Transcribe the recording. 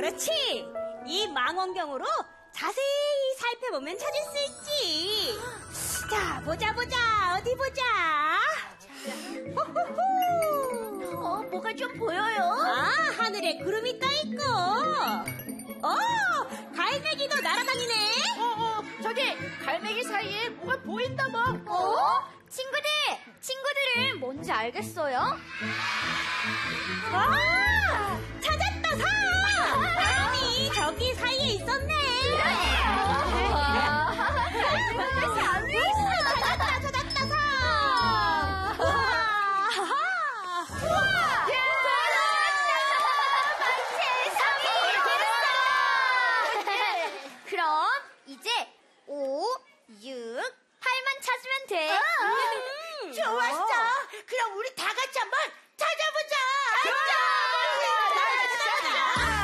그렇지. 이 망원경으로 자세히 살펴보면 찾을 수 있지. 자, 보자. 어디 보자. 호호호. 뭐가 좀 보여요? 하늘에 구름이 떠있고. 갈매기도 날아다니네. 저기 갈매기 사이에 뭐가 보인다 뭐. 친구들은 뭔지 알겠어요?